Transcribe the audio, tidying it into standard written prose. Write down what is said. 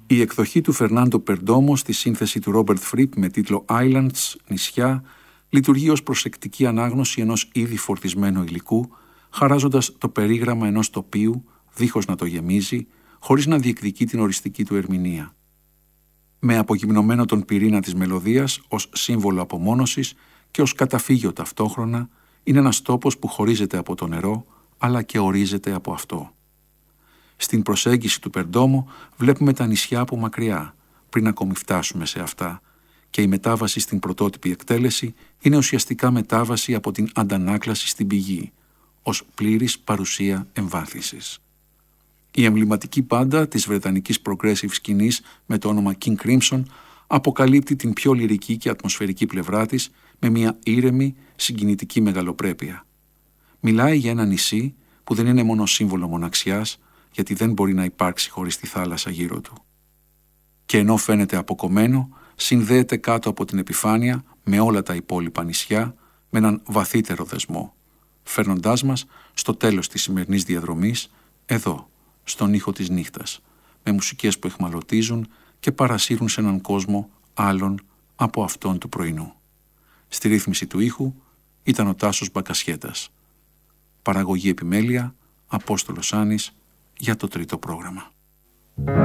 Η εκδοχή του Φερνάντο Περντόμο στη σύνθεση του Ρόμπερτ Φρίπ με τίτλο Islands, νησιά, λειτουργεί ως προσεκτική ανάγνωση ενός ήδη φορτισμένου υλικού, χαράζοντας το περίγραμμα ενός τοπίου, δίχως να το γεμίζει, χωρίς να διεκδικεί την οριστική του ερμηνεία. Με απογυμνωμένο τον πυρήνα της μελωδίας ως σύμβολο απομόνωσης και ως καταφύγιο ταυτόχρονα, είναι ένας τόπος που χωρίζεται από το νερό, αλλά και ορίζεται από αυτό. Στην προσέγγιση του Περντόμο βλέπουμε τα νησιά από μακριά, πριν ακόμη φτάσουμε σε αυτά, και η μετάβαση στην πρωτότυπη εκτέλεση είναι ουσιαστικά μετάβαση από την αντανάκλαση στην πηγή, ως πλήρης παρουσία εμβάθυνσης. Η εμβληματική μπάντα της βρετανικής progressive σκηνής με το όνομα King Crimson αποκαλύπτει την πιο λυρική και ατμοσφαιρική πλευρά της με μια ήρεμη, συγκινητική μεγαλοπρέπεια. Μιλάει για ένα νησί που δεν είναι μόνο σύμβολο μοναξιάς, γιατί δεν μπορεί να υπάρξει χωρίς τη θάλασσα γύρω του. Και ενώ φαίνεται αποκομμένο, συνδέεται κάτω από την επιφάνεια με όλα τα υπόλοιπα νησιά με έναν βαθύτερο δεσμό, φέρνοντάς μας στο τέλος της σημερινής διαδρομής, εδώ, στον ήχο της νύχτας, με μουσικές που εχμαλωτίζουν και παρασύρουν σε έναν κόσμο άλλον από αυτόν του πρωινού. Στη ρύθμιση του ήχου ήταν ο Τάσος Μπακασιέτας. Παραγωγή επιμέλεια, Απόστολος Άνης, για το τρίτο πρόγραμμα.